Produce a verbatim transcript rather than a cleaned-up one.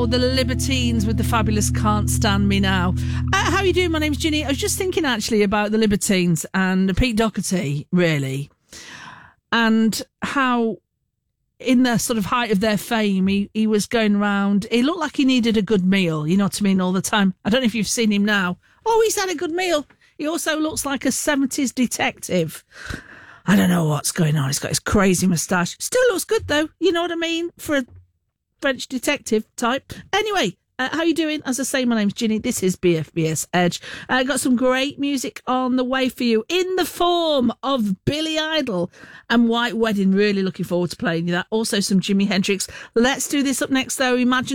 before the Libertines with the fabulous Can't Stand Me Now. Uh, how are you doing? My name's Ginny. I was just thinking actually about the Libertines and Pete Doherty, really, and how in the sort of height of their fame, he, he was going around. He looked like he needed a good meal, you know what I mean, all the time. I don't know if you've seen him now. Oh, he's had a good meal. He also looks like a seventies detective. I don't know what's going on. He's got his crazy moustache. Still looks good, though. You know what I mean? For a French detective type. Anyway, uh, how you doing? As I say, my name's Ginny. This is B F B S Edge. I uh, got some great music on the way for you in the form of Billy Idol and White Wedding. Really looking forward to playing you that. Also some Jimi Hendrix. Let's do this up next, though. Imagine